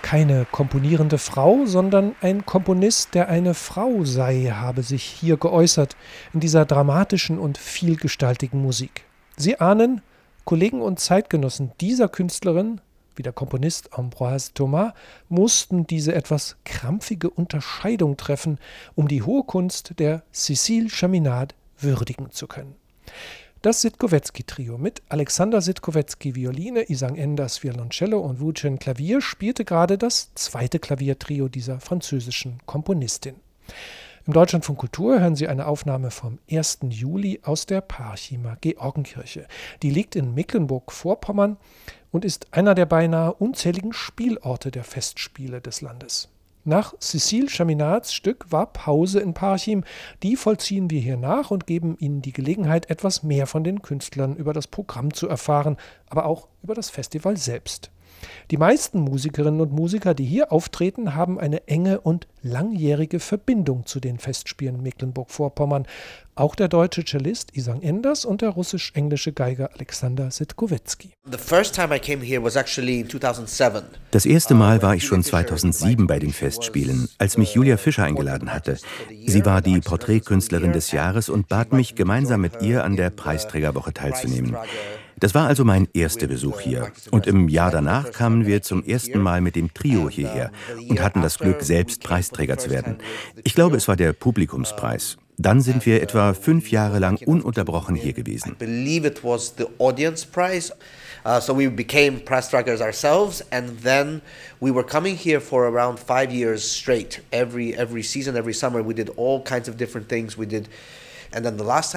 keine komponierende Frau, sondern ein Komponist, der eine Frau sei, habe sich hier geäußert in dieser dramatischen und vielgestaltigen Musik. Sie ahnen, Kollegen und Zeitgenossen dieser Künstlerin, wie der Komponist Ambroise Thomas, mussten diese etwas krampfige Unterscheidung treffen, um die hohe Kunst der Cécile Chaminade würdigen zu können. Das Sitkowetzky-Trio mit Alexander Sitkowetzky Violine, Isang Enders Violoncello und Wu Chen Klavier spielte gerade das zweite Klaviertrio dieser französischen Komponistin. Im Deutschlandfunk Kultur hören Sie eine Aufnahme vom 1. Juli aus der Parchimer Georgenkirche. Die liegt in Mecklenburg-Vorpommern und ist einer der beinahe unzähligen Spielorte der Festspiele des Landes. Nach Cécile Chaminades Stück war Pause in Parchim. Die vollziehen wir hier nach und geben Ihnen die Gelegenheit, etwas mehr von den Künstlern über das Programm zu erfahren, aber auch über das Festival selbst. Die meisten Musikerinnen und Musiker, die hier auftreten, haben eine enge und langjährige Verbindung zu den Festspielen Mecklenburg-Vorpommern. Auch der deutsche Cellist Isang Enders und der russisch-englische Geiger Alexander Sitkowetzky. Das erste Mal war ich schon 2007 bei den Festspielen, als mich Julia Fischer eingeladen hatte. Sie war die Porträtkünstlerin des Jahres und bat mich, gemeinsam mit ihr an der Preisträgerwoche teilzunehmen. Das war also mein erster Besuch hier. Und im Jahr danach kamen wir zum ersten Mal mit dem Trio hierher und hatten das Glück, selbst Preisträger zu werden. Ich glaube, es war der Publikumspreis. Dann sind wir etwa 5 Jahre lang ununterbrochen hier gewesen. So we became Preissträgers ourselves, and then we were coming here for around 5 years straight. Every season, every summer, we did all kinds of different things. And then the last